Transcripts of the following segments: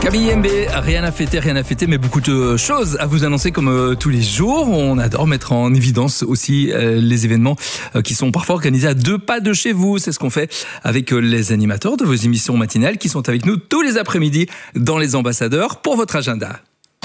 Camille MB, rien à fêter, mais beaucoup de choses à vous annoncer comme tous les jours. On adore mettre en évidence aussi les événements qui sont parfois organisés à 2 pas de chez vous. C'est ce qu'on fait avec les animateurs de vos émissions matinales qui sont avec nous tous les après-midi dans Les Ambassadeurs pour votre agenda.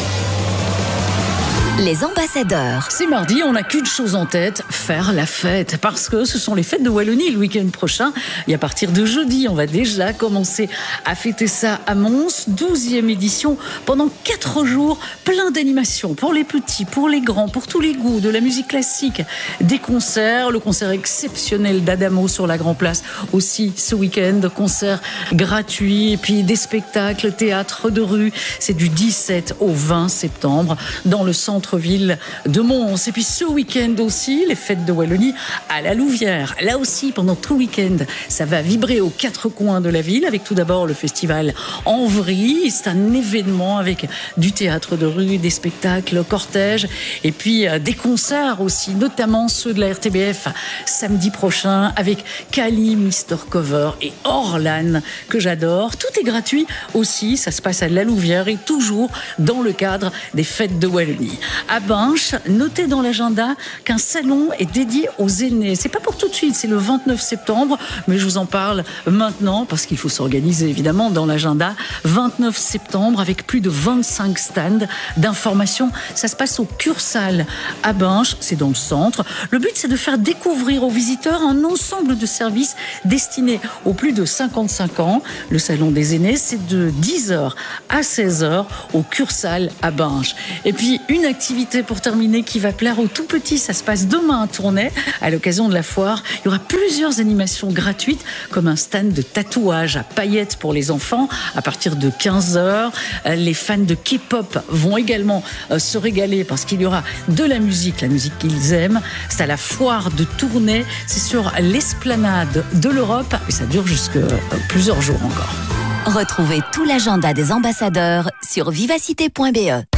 Les ambassadeurs. C'est mardi, on n'a qu'une chose en tête, faire la fête. Parce que ce sont les fêtes de Wallonie le week-end prochain. Et à partir de jeudi, on va déjà commencer à fêter ça à Mons. 12e édition pendant 4 jours. Plein d'animations pour les petits, pour les grands, pour tous les goûts. De la musique classique, des concerts. Le concert exceptionnel d'Adamo sur la Grand Place aussi ce week-end. Concert gratuit. Et puis des spectacles, théâtre de rue. C'est du 17 au 20 septembre dans le centre-ville de Mons. Et puis ce week-end aussi, les fêtes de Wallonie à la Louvière. Là aussi, pendant tout le week-end, ça va vibrer aux 4 coins de la ville, avec tout d'abord le festival Envry. C'est un événement avec du théâtre de rue, des spectacles, cortèges, et puis des concerts aussi, notamment ceux de la RTBF samedi prochain, avec Kali, Mr. Cover et Orlan, que j'adore. Tout est gratuit aussi, ça se passe à la Louvière et toujours dans le cadre des fêtes de Wallonie. À Binche, notez dans l'agenda qu'un salon est dédié aux aînés. C'est pas pour tout de suite, c'est le 29 septembre, mais je vous en parle maintenant parce qu'il faut s'organiser évidemment dans l'agenda. 29 septembre avec plus de 25 stands d'information. Ça se passe au Cursal à Binche, c'est dans le centre. Le but, c'est de faire découvrir aux visiteurs un ensemble de services destinés aux plus de 55 ans. Le salon des aînés, c'est de 10h à 16h au Cursal à Binche. Et puis une activité pour terminer qui va plaire aux tout petits, ça se passe demain à Tournai à l'occasion de la foire. Il y aura plusieurs animations gratuites comme un stand de tatouage à paillettes pour les enfants à partir de 15h. Les fans de K-pop vont également se régaler parce qu'il y aura de la musique qu'ils aiment. C'est à la foire de Tournai, c'est sur l'esplanade de l'Europe et ça dure jusque plusieurs jours encore. Retrouvez tout l'agenda des ambassadeurs sur vivacité.be.